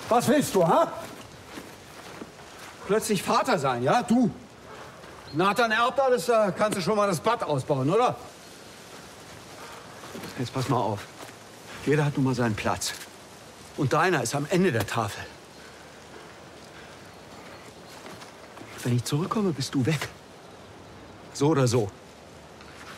Was willst du, ha? Plötzlich Vater sein, ja? Du. Nathan erbt alles, da kannst du schon mal das Bad ausbauen, oder? Jetzt pass mal auf. Jeder hat nun mal seinen Platz. Und deiner ist am Ende der Tafel. Wenn ich zurückkomme, bist du weg. So oder so.